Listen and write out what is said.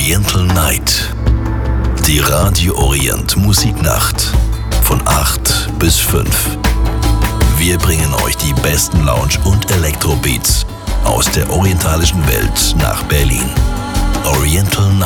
Oriental Night. Die Radio Orient Musiknacht von 8 bis 5. Wir bringen euch die besten Lounge- und Elektrobeats aus der orientalischen Welt nach Berlin. Oriental Night.